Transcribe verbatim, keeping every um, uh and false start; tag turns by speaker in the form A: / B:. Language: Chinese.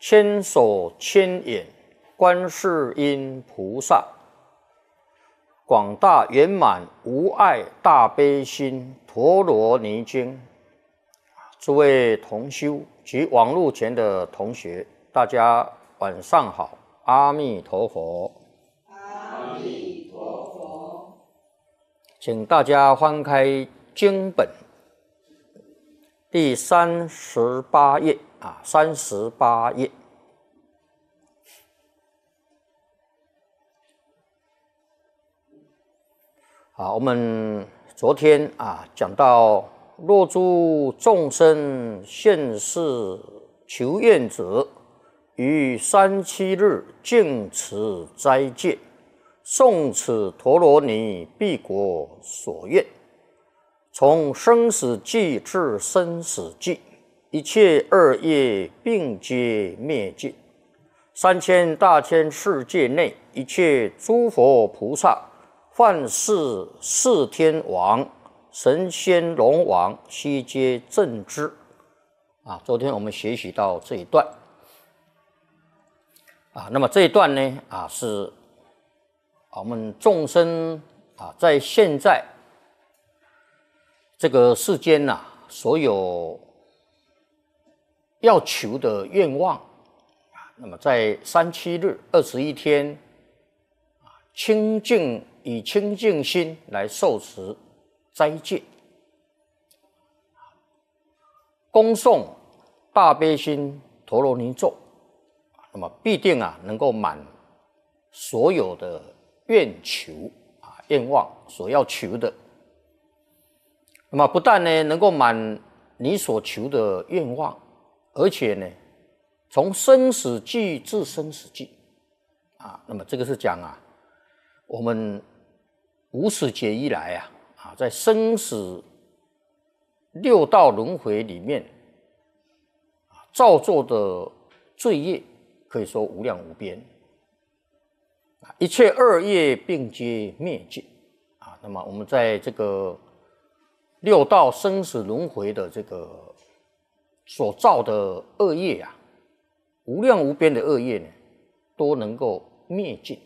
A: 千手千眼观世音菩萨，广大圆满无碍大悲心陀罗尼经。诸位同修及网络前的同学，大家晚上好，阿弥陀佛。
B: 阿弥陀佛。
A: 请大家翻开经本第三十八页啊，三十八页。好，我们昨天啊讲到，若诸众生现世求愿者，于三七日敬持斋戒，诵此陀罗尼必果所愿。从生死际至生死际，一切恶业并皆灭尽。三千大千世界内，一切诸佛菩萨，梵世四天王、神仙龙王，悉皆正知。啊，昨天我们学习到这一段。啊，那么这一段呢，啊是我们众生啊，在现在这个世间呐、啊，所有要求的愿望啊，那么在三七日二十一天啊，清净以清净心来受持斋戒，恭诵大悲心陀罗尼咒，那么必定啊能够满所有的愿求啊愿望所要求的。那么不但呢能够满你所求的愿望，而且呢从生死际至生死际啊，那么这个是讲啊我们无始劫以来啊啊在生死六道轮回里面啊造作的罪业可以说无量无边，一切恶业并皆灭尽啊。那么我们在这个六道生死轮回的这个所造的恶业啊，无量无边的恶业呢，都能够灭尽